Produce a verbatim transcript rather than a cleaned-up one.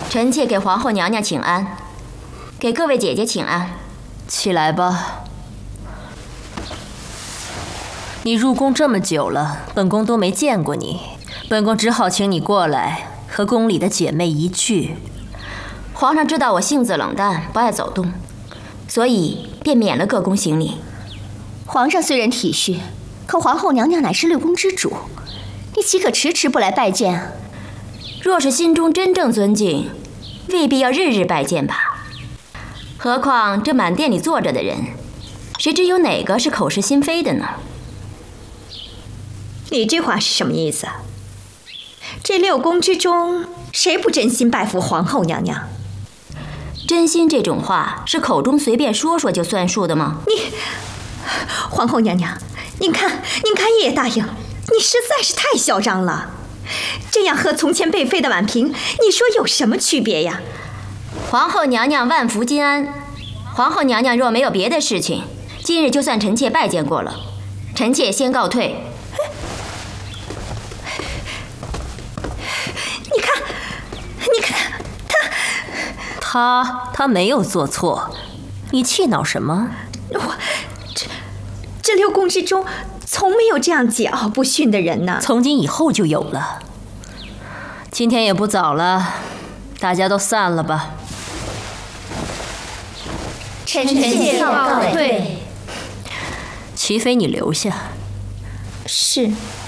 臣妾给皇后娘娘请安，给各位姐姐请安。 起来吧。你入宫这么久了，本宫都没见过你，本宫只好请你过来和宫里的姐妹一聚。 皇上知道我性子冷淡，不爱走动，所以便免了各宫行礼。 皇上虽然体恤，可皇后娘娘乃是六宫之主，你岂可迟迟不来拜见啊？ 若是心中真正尊敬，未必要日日拜见吧。何况这满殿里坐着的人，谁知有哪个是口是心非的呢？ 你这话是什么意思？这六宫之中，谁不真心拜服皇后娘娘？ 真心这种话是口中随便说说就算数的吗？ 你，皇后娘娘，您看，您看叶大营，你实在是太嚣张了。这样和从前被废的婉嫔，你说有什么区别呀？ 皇后娘娘万福金安。皇后娘娘若没有别的事情，今日就算臣妾拜见过了，臣妾先告退。 你看，你看，他， 他他没有做错，你气恼什么？ 我这这六宫之中，从没有这样桀骜不驯的人呢。 从今以后就有了。今天也不早了，大家都散了吧。 臣妾告退。 齐妃，你留下。 是。